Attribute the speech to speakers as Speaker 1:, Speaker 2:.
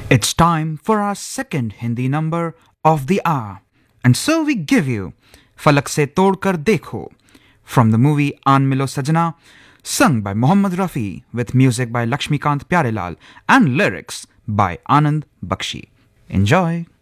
Speaker 1: It's time for our second Hindi number of the hour. And so we give you Falak Se Tod Kar Dekho from the movie Aan Milo Sajna, sung by Mohammad Rafi with music by Lakshmikant Pyarelal and lyrics by Anand Bakshi. Enjoy!